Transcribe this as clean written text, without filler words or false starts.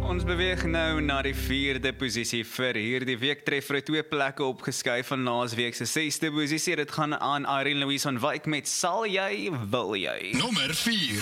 Ons beweeg nou na die 4de posisie vir hierdie week. Treffer het 2 plekke opgeskuif van laasweek se 6de posisie. Dit gaan aan Irene Louise van Wyk met Sal jy, wil jy? Nommer 4.